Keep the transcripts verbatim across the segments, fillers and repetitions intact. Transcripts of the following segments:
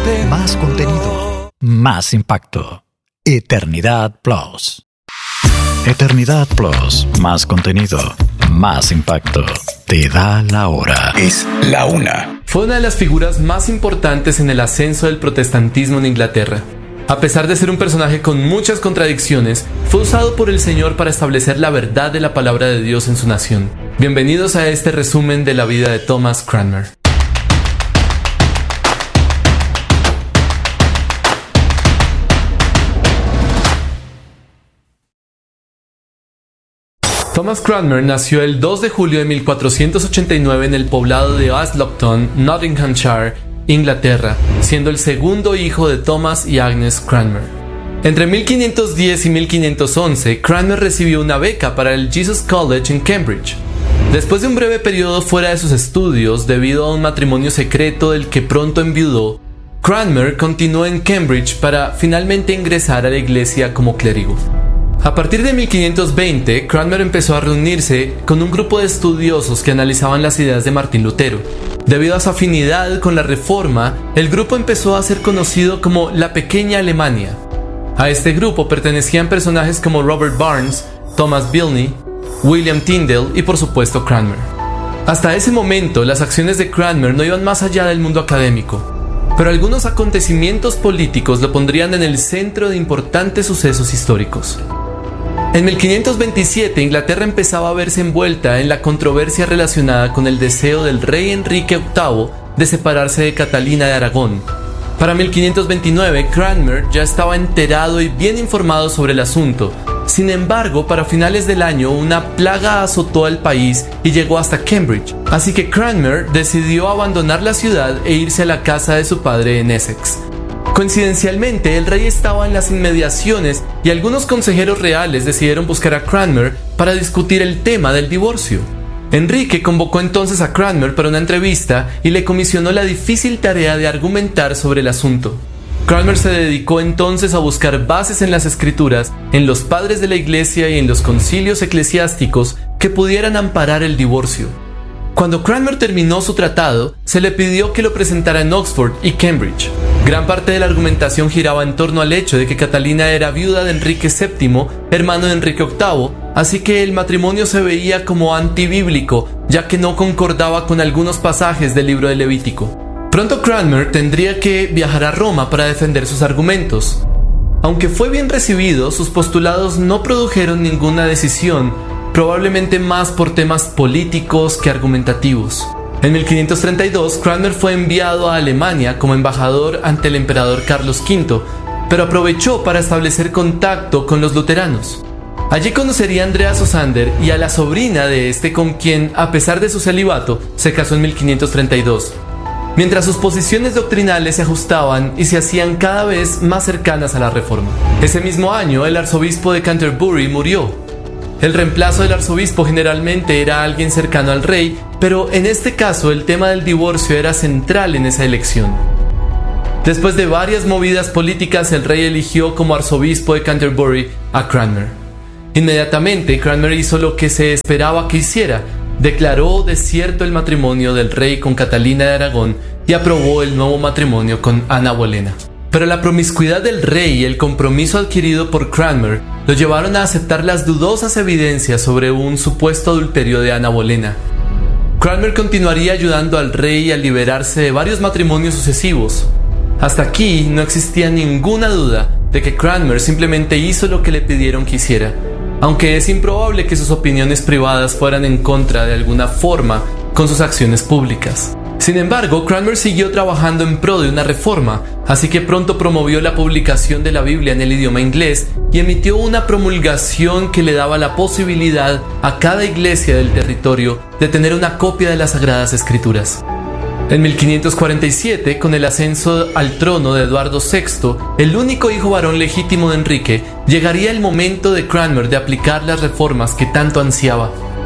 Más contenido, más impacto. Eternidad Plus. Eternidad Plus, más contenido, más impacto. Te da la hora. Es la una. Fue una de las figuras más importantes en el ascenso del protestantismo en Inglaterra. A pesar de ser un personaje con muchas contradicciones, fue usado por el Señor para establecer la verdad de la palabra de Dios en su nación. Bienvenidos a este resumen de la vida de Thomas Cranmer. Thomas Cranmer nació el dos de julio de mil cuatrocientos ochenta y nueve en el poblado de Aslockton, Nottinghamshire, Inglaterra, siendo el segundo hijo de Thomas y Agnes Cranmer. Entre mil quinientos diez y mil quinientos once, Cranmer recibió una beca para el Jesus College en Cambridge. Después de un breve periodo fuera de sus estudios, debido a un matrimonio secreto del que pronto enviudó, Cranmer continuó en Cambridge para finalmente ingresar a la iglesia como clérigo. A partir de mil quinientos veinte, Cranmer empezó a reunirse con un grupo de estudiosos que analizaban las ideas de Martín Lutero. Debido a su afinidad con la Reforma, el grupo empezó a ser conocido como la Pequeña Alemania. A este grupo pertenecían personajes como Robert Barnes, Thomas Bilney, William Tyndale y por supuesto Cranmer. Hasta ese momento, las acciones de Cranmer no iban más allá del mundo académico, pero algunos acontecimientos políticos lo pondrían en el centro de importantes sucesos históricos. En mil quinientos veintisiete, Inglaterra empezaba a verse envuelta en la controversia relacionada con el deseo del rey Enrique octavo de separarse de Catalina de Aragón. Para mil quinientos veintinueve, Cranmer ya estaba enterado y bien informado sobre el asunto. Sin embargo, para finales del año, una plaga azotó al país y llegó hasta Cambridge. Así que Cranmer decidió abandonar la ciudad e irse a la casa de su padre en Essex. Coincidencialmente, el rey estaba en las inmediaciones y algunos consejeros reales decidieron buscar a Cranmer para discutir el tema del divorcio. Enrique convocó entonces a Cranmer para una entrevista y le comisionó la difícil tarea de argumentar sobre el asunto. Cranmer se dedicó entonces a buscar bases en las escrituras, en los padres de la iglesia y en los concilios eclesiásticos que pudieran amparar el divorcio. Cuando Cranmer terminó su tratado, se le pidió que lo presentara en Oxford y Cambridge. Gran parte de la argumentación giraba en torno al hecho de que Catalina era viuda de Enrique séptimo, hermano de Enrique octavo, así que el matrimonio se veía como antibíblico, ya que no concordaba con algunos pasajes del libro de Levítico. Pronto Cranmer tendría que viajar a Roma para defender sus argumentos. Aunque fue bien recibido, sus postulados no produjeron ninguna decisión, probablemente más por temas políticos que argumentativos. En mil quinientos treinta y dos, Cranmer fue enviado a Alemania como embajador ante el emperador Carlos quinto, pero aprovechó para establecer contacto con los luteranos. Allí conocería a Andreas Osander y a la sobrina de este, con quien, a pesar de su celibato, se casó en mil quinientos treinta y dos. Mientras sus posiciones doctrinales se ajustaban y se hacían cada vez más cercanas a la Reforma. Ese mismo año, el arzobispo de Canterbury murió. El reemplazo del arzobispo generalmente era alguien cercano al rey, pero en este caso el tema del divorcio era central en esa elección. Después de varias movidas políticas, el rey eligió como arzobispo de Canterbury a Cranmer. Inmediatamente, Cranmer hizo lo que se esperaba que hiciera: declaró desierto el matrimonio del rey con Catalina de Aragón y aprobó el nuevo matrimonio con Ana Bolena. Pero la promiscuidad del rey y el compromiso adquirido por Cranmer lo llevaron a aceptar las dudosas evidencias sobre un supuesto adulterio de Ana Bolena. Cranmer continuaría ayudando al rey a liberarse de varios matrimonios sucesivos. Hasta aquí no existía ninguna duda de que Cranmer simplemente hizo lo que le pidieron que hiciera, aunque es improbable que sus opiniones privadas fueran en contra de alguna forma con sus acciones públicas. Sin embargo, Cranmer siguió trabajando en pro de una reforma, así que pronto promovió la publicación de la Biblia en el idioma inglés y emitió una promulgación que le daba la posibilidad a cada iglesia del territorio de tener una copia de las Sagradas Escrituras. En mil quinientos cuarenta y siete, con el ascenso al trono de Eduardo sexto, el único hijo varón legítimo de Enrique, llegaría el momento de Cranmer de aplicar las reformas que tanto ansiaba.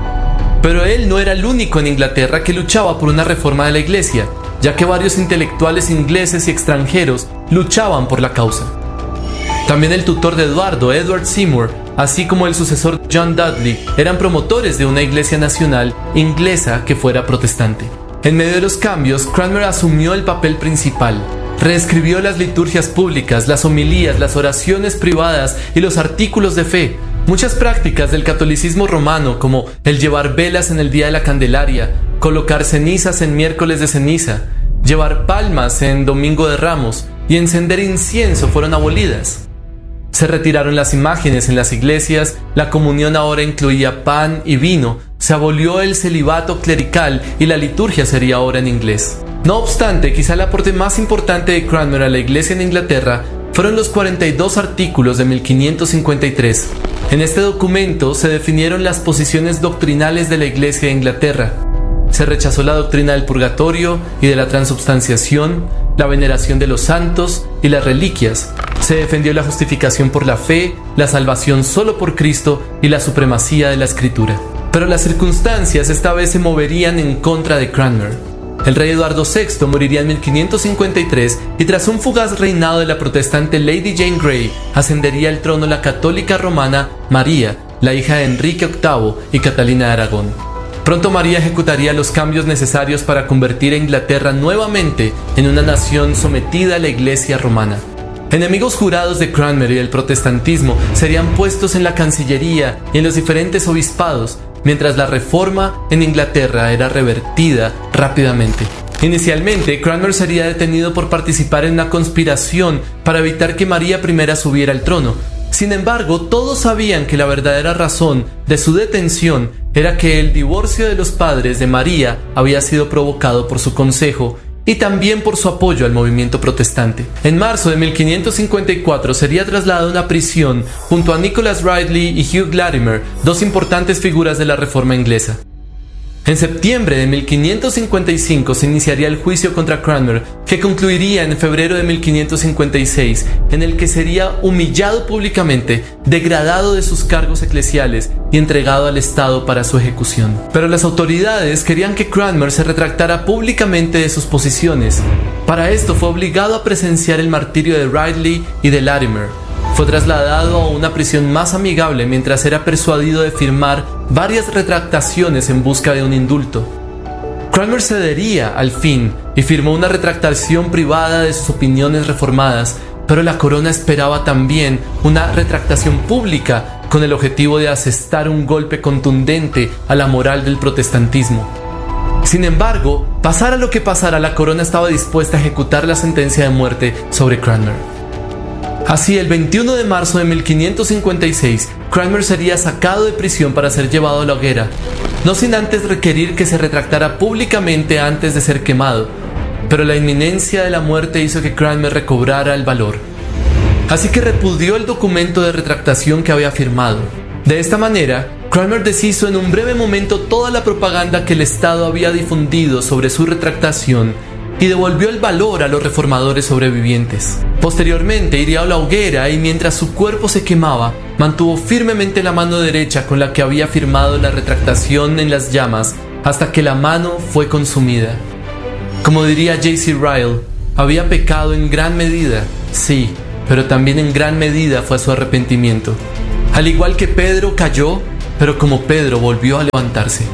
Pero él no era el único en Inglaterra que luchaba por una reforma de la iglesia, ya que varios intelectuales ingleses y extranjeros luchaban por la causa. También el tutor de Eduardo, Edward Seymour, así como el sucesor John Dudley, eran promotores de una iglesia nacional inglesa que fuera protestante. En medio de los cambios, Cranmer asumió el papel principal. reescribió las liturgias públicas, las homilías, las oraciones privadas y los artículos de fe. Muchas prácticas del catolicismo romano, como el llevar velas en el día de la Candelaria, colocar cenizas en miércoles de ceniza, llevar palmas en Domingo de Ramos y encender incienso, fueron abolidas. Se retiraron las imágenes en las iglesias, la comunión ahora incluía pan y vino, se abolió el celibato clerical y la liturgia sería ahora en inglés. No obstante, quizá el aporte más importante de Cranmer a la iglesia en Inglaterra fueron los cuarenta y dos artículos de mil quinientos cincuenta y tres. En este documento se definieron las posiciones doctrinales de la iglesia de Inglaterra. Se rechazó la doctrina del purgatorio y de la transubstanciación, la veneración de los santos y las reliquias. Se defendió la justificación por la fe, la salvación solo por Cristo y la supremacía de la Escritura. Pero las circunstancias esta vez se moverían en contra de Cranmer. El rey Eduardo sexto moriría en mil quinientos cincuenta y tres y tras un fugaz reinado de la protestante Lady Jane Grey, ascendería al trono la católica romana María, la hija de Enrique octavo y Catalina de Aragón. Pronto María ejecutaría los cambios necesarios para convertir a Inglaterra nuevamente en una nación sometida a la Iglesia romana. Enemigos jurados de Cranmer y del protestantismo serían puestos en la Cancillería y en los diferentes obispados, mientras la reforma en Inglaterra era revertida rápidamente. Inicialmente, Cranmer sería detenido por participar en una conspiración para evitar que María I subiera al trono. Sin embargo, todos sabían que la verdadera razón de su detención era que el divorcio de los padres de María había sido provocado por su consejo y también por su apoyo al movimiento protestante. En marzo de mil quinientos cincuenta y cuatro sería trasladado a una prisión junto a Nicholas Ridley y Hugh Latimer, dos importantes figuras de la Reforma inglesa. En septiembre de mil quinientos cincuenta y cinco se iniciaría el juicio contra Cranmer, que concluiría en febrero de mil quinientos cincuenta y seis, en el que sería humillado públicamente, degradado de sus cargos eclesiales y entregado al Estado para su ejecución. Pero las autoridades querían que Cranmer se retractara públicamente de sus posiciones. Para esto fue obligado a presenciar el martirio de Ridley y de Latimer. Fue trasladado a una prisión más amigable mientras era persuadido de firmar varias retractaciones en busca de un indulto. Cranmer cedería al fin y firmó una retractación privada de sus opiniones reformadas, pero la corona esperaba también una retractación pública con el objetivo de asestar un golpe contundente a la moral del protestantismo. Sin embargo, pasara lo que pasara, la corona estaba dispuesta a ejecutar la sentencia de muerte sobre Cranmer. Así, el veintiuno de marzo de mil quinientos cincuenta y seis, Cranmer sería sacado de prisión para ser llevado a la hoguera, no sin antes requerir que se retractara públicamente antes de ser quemado, pero la inminencia de la muerte hizo que Cranmer recobrara el valor. Así que repudió el documento de retractación que había firmado. De esta manera, Cranmer deshizo en un breve momento toda la propaganda que el Estado había difundido sobre su retractación y devolvió el valor a los reformadores sobrevivientes. Posteriormente iría a la hoguera y mientras su cuerpo se quemaba, mantuvo firmemente la mano derecha con la que había firmado la retractación en las llamas hasta que la mano fue consumida. Como diría J C Ryle, había pecado en gran medida, sí, pero también en gran medida fue su arrepentimiento. Al igual que Pedro cayó, pero como Pedro volvió a levantarse.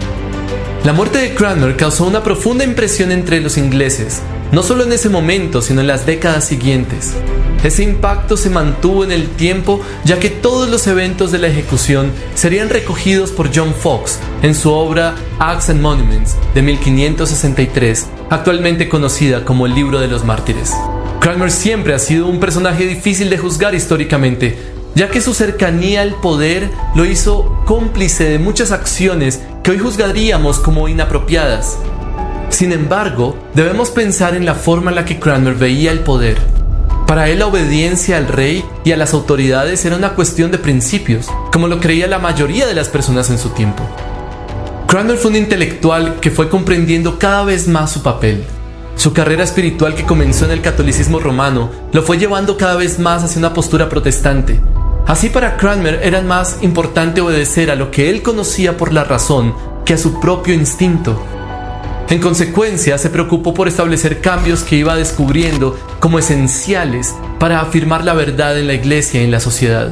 La muerte de Cranmer causó una profunda impresión entre los ingleses, no solo en ese momento, sino en las décadas siguientes. Ese impacto se mantuvo en el tiempo, ya que todos los eventos de la ejecución serían recogidos por John Foxe en su obra Acts and Monuments de mil quinientos sesenta y tres, actualmente conocida como el Libro de los Mártires. Cranmer siempre ha sido un personaje difícil de juzgar históricamente, ya que su cercanía al poder lo hizo cómplice de muchas acciones que hoy juzgaríamos como inapropiadas. Sin embargo, debemos pensar en la forma en la que Cranmer veía el poder. Para él, la obediencia al rey y a las autoridades era una cuestión de principios, como lo creía la mayoría de las personas en su tiempo. Cranmer fue un intelectual que fue comprendiendo cada vez más su papel. Su carrera espiritual, que comenzó en el catolicismo romano, lo fue llevando cada vez más hacia una postura protestante. Así, para Cranmer era más importante obedecer a lo que él conocía por la razón que a su propio instinto. En consecuencia, se preocupó por establecer cambios que iba descubriendo como esenciales para afirmar la verdad en la iglesia y en la sociedad.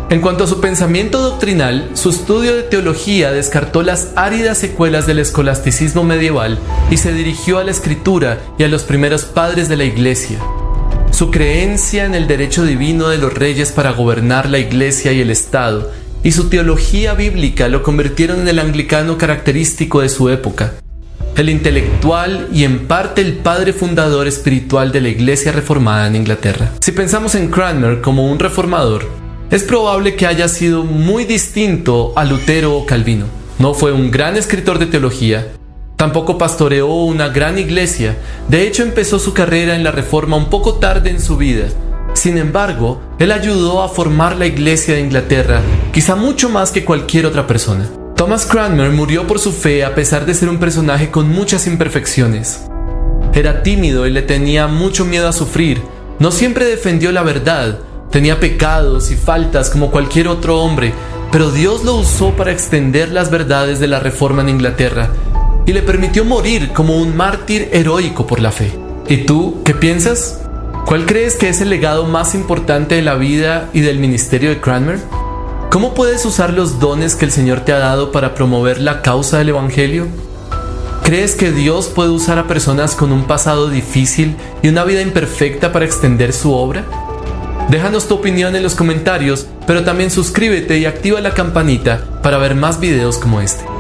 En cuanto a su pensamiento doctrinal, su estudio de teología descartó las áridas secuelas del escolasticismo medieval y se dirigió a la escritura y a los primeros padres de la Iglesia. Su creencia en el derecho divino de los reyes para gobernar la Iglesia y el Estado y su teología bíblica lo convirtieron en el anglicano característico de su época, el intelectual y en parte el padre fundador espiritual de la Iglesia reformada en Inglaterra. Si pensamos en Cranmer como un reformador, es probable que haya sido muy distinto a Lutero o Calvino. No fue un gran escritor de teología, tampoco pastoreó una gran iglesia. De hecho, empezó su carrera en la Reforma un poco tarde en su vida. Sin embargo, él ayudó a formar la Iglesia de Inglaterra, quizá mucho más que cualquier otra persona. Thomas Cranmer murió por su fe a pesar de ser un personaje con muchas imperfecciones. Era tímido y le tenía mucho miedo a sufrir. No siempre defendió la verdad. Tenía pecados y faltas como cualquier otro hombre, pero Dios lo usó para extender las verdades de la Reforma en Inglaterra y le permitió morir como un mártir heroico por la fe. ¿Y tú qué piensas? ¿Cuál crees que es el legado más importante de la vida y del ministerio de Cranmer? ¿Cómo puedes usar los dones que el Señor te ha dado para promover la causa del Evangelio? ¿Crees que Dios puede usar a personas con un pasado difícil y una vida imperfecta para extender su obra? Déjanos tu opinión en los comentarios, pero también suscríbete y activa la campanita para ver más videos como este.